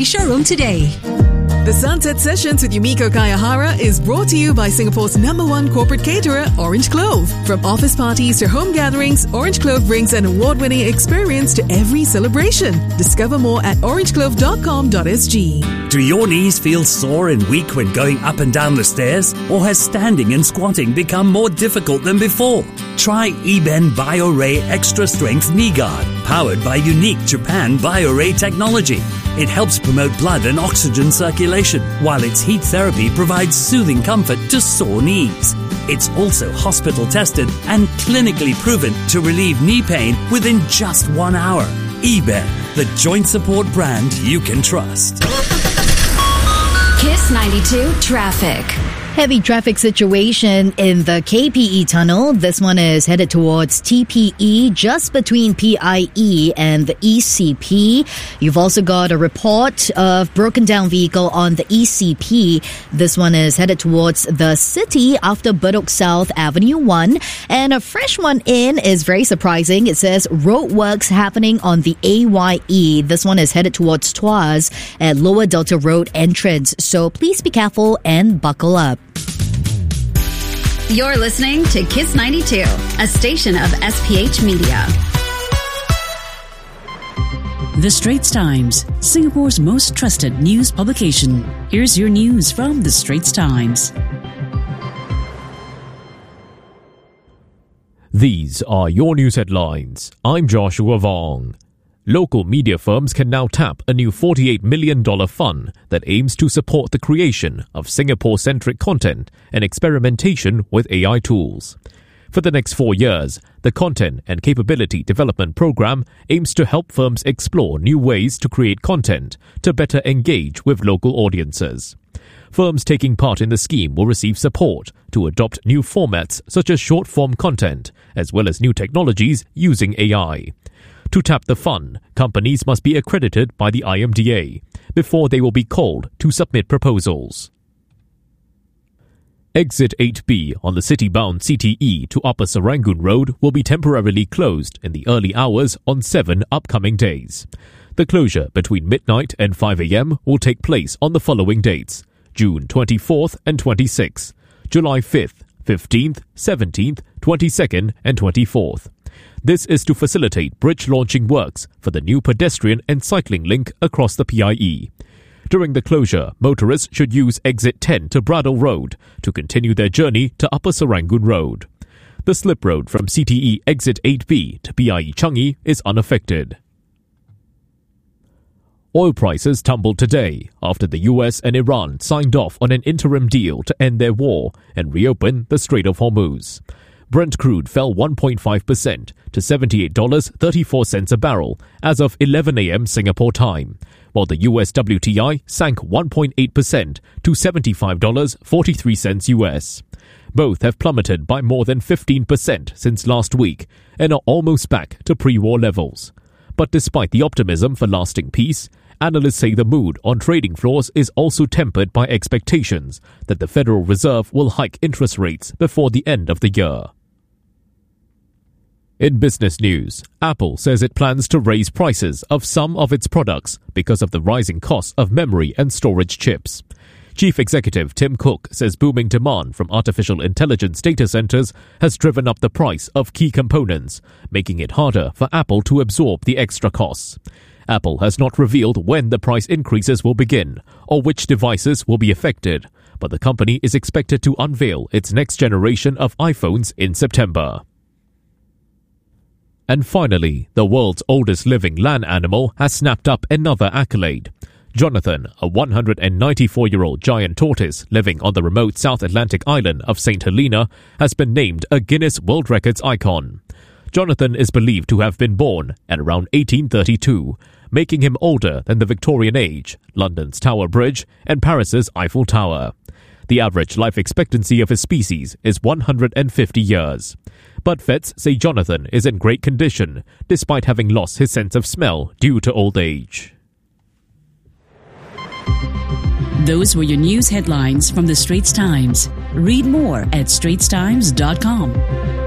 showroom today. The Sunset Sessions with Yumiko Kayahara is brought to you by Singapore's #1 corporate caterer, Orange Clove. From office parties to home gatherings, Orange Clove brings an award-winning experience to every celebration. Discover more at orangeclove.com.sg. Do your knees feel sore and weak when going up and down the stairs? Or has standing and squatting become more difficult than before? Try eBen BioRay Extra Strength Knee Guard, powered by unique Japan BioRay technology. It helps promote blood and oxygen circulation, while its heat therapy provides soothing comfort to sore knees. It's also hospital tested and clinically proven to relieve knee pain within just 1 hour. eBen, the joint support brand you can trust. Kiss 92 Traffic. Heavy traffic situation in the KPE tunnel. This one is headed towards TPE, just between PIE and the ECP. You've also got a report of broken down vehicle on the ECP. This one is headed towards the city after Bedok South Avenue 1. And a fresh one in is very surprising. It says roadworks happening on the AYE. This one is headed towards Tuas at Lower Delta Road entrance. So please be careful and buckle up. You're listening to Kiss 92, a station of SPH Media. The Straits Times, Singapore's most trusted news publication. Here's your news from The Straits Times. These are your news headlines. I'm Joshua Vong. Local media firms can now tap a new $48 million fund that aims to support the creation of Singapore-centric content and experimentation with AI tools. For the next 4 years, the Content and Capability Development Program aims to help firms explore new ways to create content to better engage with local audiences. Firms taking part in the scheme will receive support to adopt new formats such as short-form content, as well as new technologies using AI. To tap the fund, companies must be accredited by the IMDA before they will be called to submit proposals. Exit 8B on the city-bound CTE to Upper Serangoon Road will be temporarily closed in the early hours on 7 upcoming days. The closure between midnight and 5 a.m. will take place on the following dates: June 24th and 26th, July 5th, 15th, 17th, 22nd and 24th. This is to facilitate bridge launching works for the new pedestrian and cycling link across the PIE. During the closure, motorists should use exit 10 to Bradle Road to continue their journey to Upper Serangoon Road. The slip road from CTE exit 8B to PIE Changi is unaffected. Oil prices tumbled today after the US and Iran signed off on an interim deal to end their war and reopen the Strait of Hormuz. Brent crude fell 1.5% to $78.34 a barrel as of 11 a.m. Singapore time, while the US WTI sank 1.8% to $75.43 US. Both have plummeted by more than 15% since last week and are almost back to pre-war levels. But despite the optimism for lasting peace, analysts say the mood on trading floors is also tempered by expectations that the Federal Reserve will hike interest rates before the end of the year. In business news, Apple says it plans to raise prices of some of its products because of the rising cost of memory and storage chips. Chief Executive Tim Cook says booming demand from artificial intelligence data centers has driven up the price of key components, making it harder for Apple to absorb the extra costs. Apple has not revealed when the price increases will begin or which devices will be affected, but the company is expected to unveil its next generation of iPhones in September. And finally, the world's oldest living land animal has snapped up another accolade. Jonathan, a 194-year-old giant tortoise living on the remote South Atlantic island of St. Helena, has been named a Guinness World Records icon. Jonathan is believed to have been born at around 1832, making him older than the Victorian age, London's Tower Bridge, and Paris's Eiffel Tower. The average life expectancy of his species is 150 years. But vets say Jonathan is in great condition, despite having lost his sense of smell due to old age. Those were your news headlines from The Straits Times. Read more at straitstimes.com.